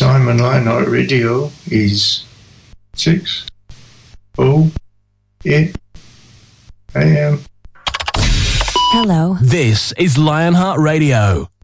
time on Lionheart Radio is 6:08 a.m. Hello. This is Lionheart Radio.